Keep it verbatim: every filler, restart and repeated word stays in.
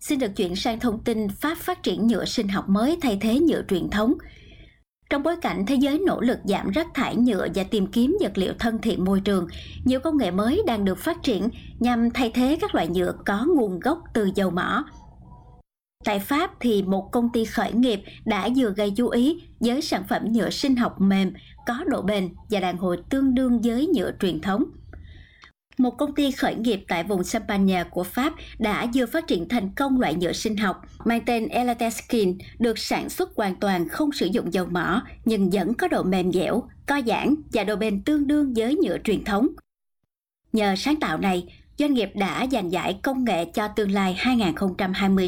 Xin được chuyển sang thông tin Pháp phát triển nhựa sinh học mới thay thế nhựa truyền thống. Trong bối cảnh thế giới nỗ lực giảm rác thải nhựa và tìm kiếm vật liệu thân thiện môi trường, nhiều công nghệ mới đang được phát triển nhằm thay thế các loại nhựa có nguồn gốc từ dầu mỏ. Tại Pháp thì một công ty khởi nghiệp đã vừa gây chú ý với sản phẩm nhựa sinh học mềm, có độ bền và đàn hồi tương đương với nhựa truyền thống. Một công ty khởi nghiệp tại vùng Champagne của Pháp đã vừa phát triển thành công loại nhựa sinh học mang tên Elastin, được sản xuất hoàn toàn không sử dụng dầu mỏ nhưng vẫn có độ mềm dẻo, co giãn và độ bền tương đương với nhựa truyền thống. Nhờ sáng tạo này, doanh nghiệp đã giành giải công nghệ cho tương lai hai không hai